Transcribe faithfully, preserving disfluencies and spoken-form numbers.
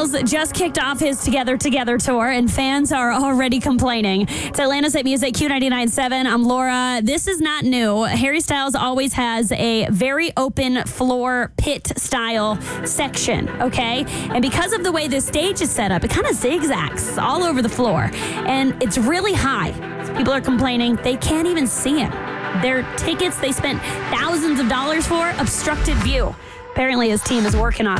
Styles just kicked off his Together Together tour, and fans are already complaining. It's Atlanta's Hit Music, Q ninety-nine point seven. I'm Laura. This is not new. Harry Styles always has a very open floor pit-style section, okay? And because of the way this stage is set up, it kind of zigzags all over the floor. And it's really high. People are complaining they can't even see him. Their tickets they spent thousands of dollars for, obstructed view. Apparently his team is working on it.